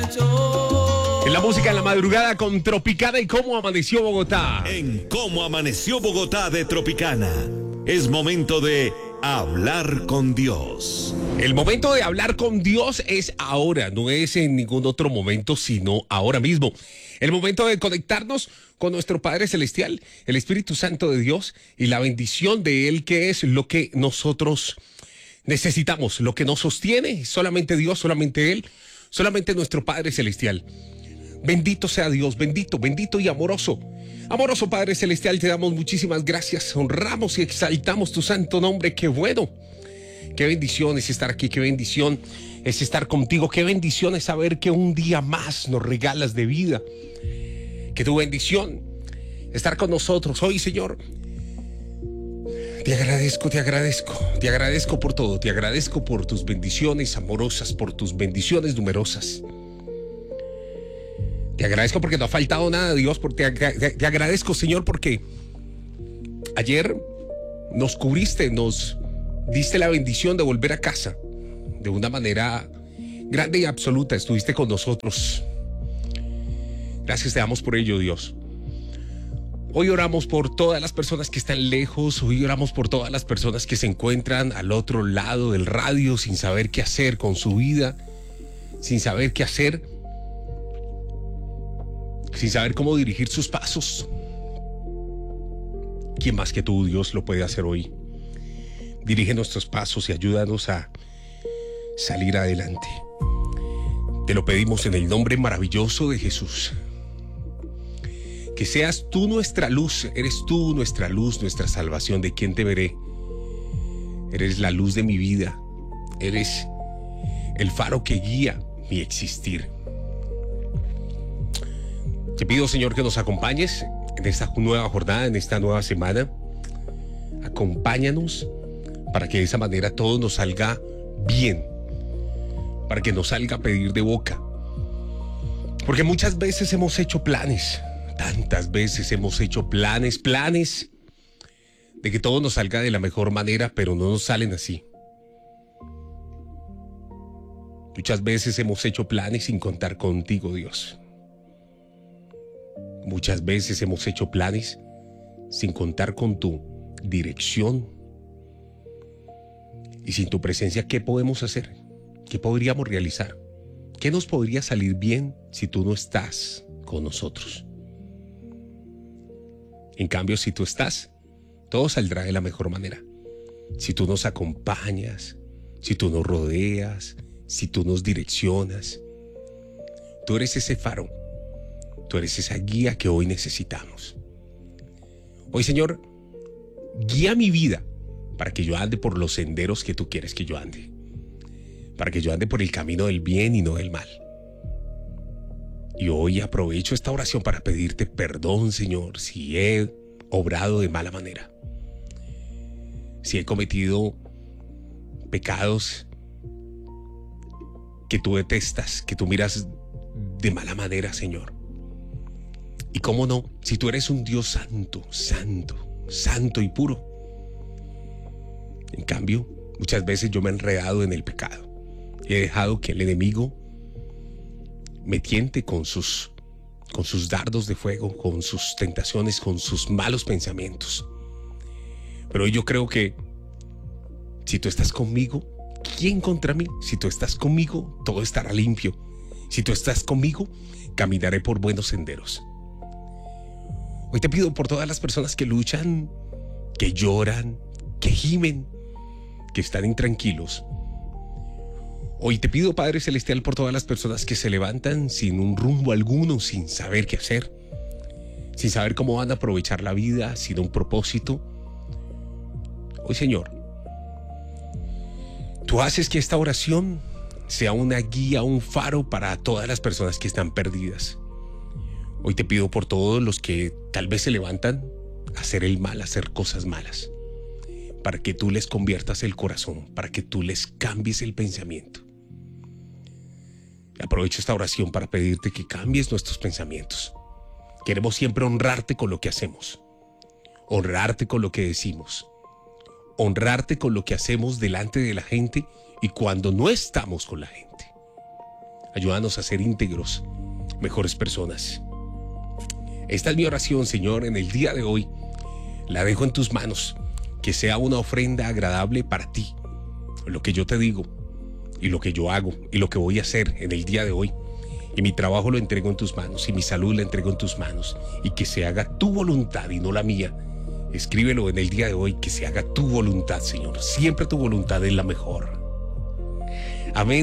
En la música en la madrugada con Tropicana y Cómo Amaneció Bogotá. En Cómo Amaneció Bogotá de Tropicana. Es momento de hablar con Dios. El momento de hablar con Dios es ahora, no es en ningún otro momento, sino ahora mismo. El momento de conectarnos con nuestro Padre Celestial, el Espíritu Santo de Dios y la bendición de Él, que es lo que nosotros necesitamos, lo que nos sostiene. Solamente Dios, solamente Él, solamente nuestro Padre Celestial. Bendito sea Dios, bendito, bendito y amoroso. Amoroso Padre Celestial, te damos muchísimas gracias, honramos y exaltamos tu santo nombre. Qué bueno, qué bendición es estar aquí, qué bendición es estar contigo, qué bendición es saber que un día más nos regalas de vida. Que tu bendición estar con nosotros hoy, Señor. Te agradezco por todo, te agradezco por tus bendiciones amorosas, por tus bendiciones numerosas. Te agradezco porque no ha faltado nada, Dios. Te agradezco, Señor, porque ayer nos cubriste, nos diste la bendición de volver a casa de una manera grande y absoluta. Estuviste con nosotros. Gracias te damos por ello, Dios. Hoy oramos por todas las personas que están lejos. Hoy oramos por todas las personas que se encuentran al otro lado del radio sin saber qué hacer con su vida, sin saber qué hacer, sin saber cómo dirigir sus pasos. ¿Quién más que tú, Dios, lo puede hacer hoy? Dirige nuestros pasos y ayúdanos a salir adelante. Te lo pedimos en el nombre maravilloso de Jesús. Que seas tú nuestra luz, eres tú nuestra luz, nuestra salvación. ¿De quién te veré? Eres la luz de mi vida, eres el faro que guía mi existir. Te pido, Señor, que nos acompañes en esta nueva jornada, en esta nueva semana. Acompáñanos para que de esa manera todo nos salga bien, para que nos salga a pedir de boca. Porque muchas veces hemos hecho planes, tantas veces hemos hecho planes de que todo nos salga de la mejor manera, pero no nos salen así. Muchas veces hemos hecho planes sin contar contigo, Dios. Muchas veces hemos hecho planes sin contar con tu dirección. Y sin tu presencia, ¿qué podemos hacer? ¿Qué podríamos realizar? ¿Qué nos podría salir bien si tú no estás con nosotros? En cambio, si tú estás, todo saldrá de la mejor manera. Si tú nos acompañas, si tú nos rodeas, si tú nos direccionas, tú eres ese faro. Tú eres esa guía que hoy necesitamos. Hoy, Señor, guía mi vida para que yo ande por los senderos que tú quieres que yo ande. Para que yo ande por el camino del bien y no del mal. Y hoy aprovecho esta oración para pedirte perdón, Señor, si he obrado de mala manera. Si he cometido pecados que tú detestas, que tú miras de mala manera, Señor. Y cómo no, si tú eres un Dios santo, santo, santo y puro. En cambio, muchas veces yo me he enredado en el pecado. He dejado que el enemigo me tiente con sus dardos de fuego, con sus tentaciones, con sus malos pensamientos. Pero hoy yo creo que si tú estás conmigo, ¿quién contra mí? Si tú estás conmigo, todo estará limpio. Si tú estás conmigo, caminaré por buenos senderos. Hoy te pido por todas las personas que luchan, que lloran, que gimen, que están intranquilos. Hoy te pido, Padre Celestial, por todas las personas que se levantan sin un rumbo alguno, sin saber qué hacer, sin saber cómo van a aprovechar la vida, sin un propósito. Hoy, Señor, tú haces que esta oración sea una guía, un faro para todas las personas que están perdidas. Hoy te pido por todos los que tal vez se levantan a hacer el mal, a hacer cosas malas, para que tú les conviertas el corazón, para que tú les cambies el pensamiento. Aprovecho esta oración para pedirte que cambies nuestros pensamientos. Queremos siempre honrarte con lo que hacemos, honrarte con lo que decimos, honrarte con lo que hacemos delante de la gente y cuando no estamos con la gente. Ayúdanos a ser íntegros, mejores personas. Esta es mi oración, Señor, en el día de hoy. La dejo en tus manos. Que sea una ofrenda agradable para ti. Lo que yo te digo y lo que yo hago y lo que voy a hacer en el día de hoy. Y mi trabajo lo entrego en tus manos y mi salud la entrego en tus manos. Y que se haga tu voluntad y no la mía. Escríbelo en el día de hoy, que se haga tu voluntad, Señor. Siempre tu voluntad es la mejor. Amén.